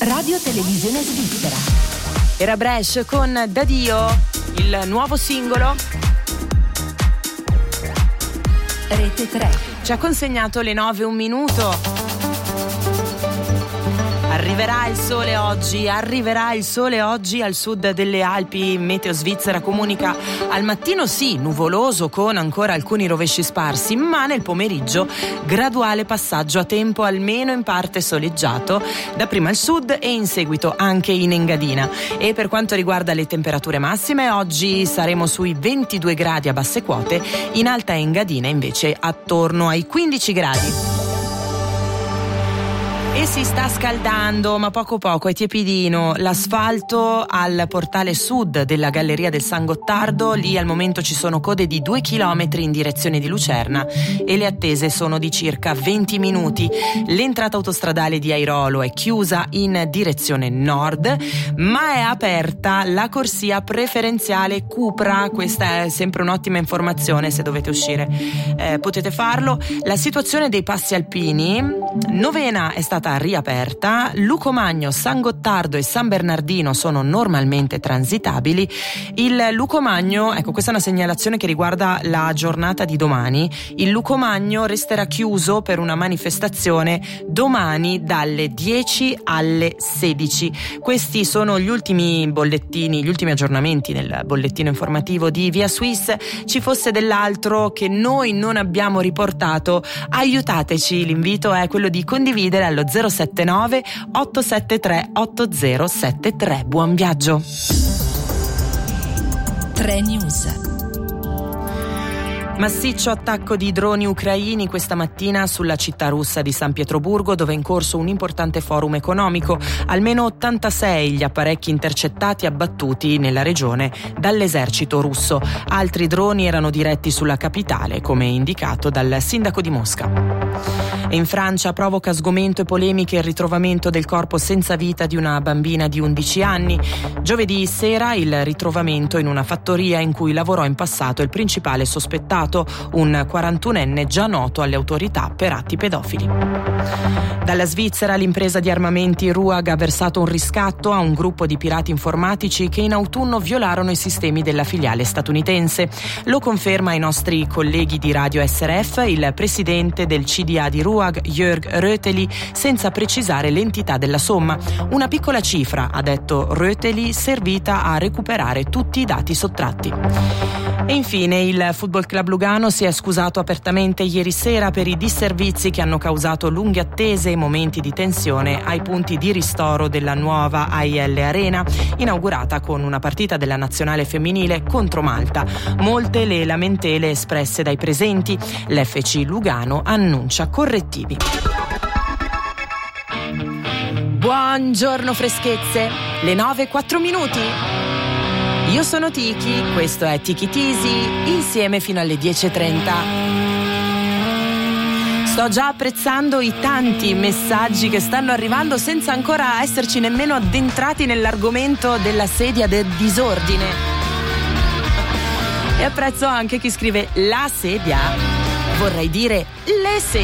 Radio Televisione Svizzera. Era Bresh con Daddio, il nuovo singolo. Rete 3 ci ha consegnato le 9:01. Arriverà il sole oggi al sud delle Alpi. Meteo Svizzera comunica al mattino sì, nuvoloso con ancora alcuni rovesci sparsi, ma nel pomeriggio graduale passaggio a tempo almeno in parte soleggiato, dapprima al sud e in seguito anche in Engadina. E per quanto riguarda le temperature massime, oggi saremo sui 22 gradi a basse quote, in alta Engadina invece attorno ai 15 gradi. E si sta scaldando, ma poco poco, è tiepidino, l'asfalto al portale sud della Galleria del San Gottardo. Lì al momento ci sono code di 2 chilometri in direzione di Lucerna e le attese sono di circa 20 minuti. L'entrata autostradale di Airolo è chiusa in direzione nord, ma è aperta la corsia preferenziale Cupra. Questa è sempre un'ottima informazione, se dovete uscire potete farlo. La situazione dei passi alpini: Novena è stata riaperta, Lucomagno, San Gottardo e San Bernardino sono normalmente transitabili. Il Lucomagno, ecco, questa è una segnalazione che riguarda la giornata di domani. Il Lucomagno resterà chiuso per una manifestazione domani dalle 10 alle 16. Questi sono gli ultimi bollettini, gli ultimi aggiornamenti nel bollettino informativo di Via Swiss. Ci fosse dell'altro che noi non abbiamo riportato, aiutateci, l'invito è quello di condividere allo 079 873 8073. Buon viaggio. 3 News. Massiccio attacco di droni ucraini questa mattina sulla città russa di San Pietroburgo, dove è in corso un importante forum economico. Almeno 86 gli apparecchi intercettati abbattuti nella regione dall'esercito russo. Altri droni erano diretti sulla capitale, come indicato dal sindaco di Mosca. E in Francia provoca sgomento e polemiche il ritrovamento del corpo senza vita di una bambina di 11 anni. Giovedì sera il ritrovamento in una fattoria in cui lavorò in passato il principale sospettato, un 41enne già noto alle autorità per atti pedofili. Dalla Svizzera l'impresa di armamenti RUAG ha versato un riscatto a un gruppo di pirati informatici che in autunno violarono i sistemi della filiale statunitense. Lo conferma ai nostri colleghi di Radio SRF il presidente del CDA di RUAG, Jörg Röteli, senza precisare l'entità della somma. Una piccola cifra, ha detto Röteli, servita a recuperare tutti i dati sottratti. E infine il Football Club Lugano si è scusato apertamente ieri sera per i disservizi che hanno causato lunghe attese e momenti di tensione ai punti di ristoro della nuova AIL Arena, inaugurata con una partita della nazionale femminile contro Malta. Molte le lamentele espresse dai presenti. L'FC Lugano annuncia correttivi. Buongiorno freschezze, le 9:04. Io sono Tiki, questo è Tiki Tisi, insieme fino alle 10:30. Sto già apprezzando i tanti messaggi che stanno arrivando senza ancora esserci nemmeno addentrati nell'argomento della sedia del disordine. E apprezzo anche chi scrive la sedia, vorrei dire le sedie.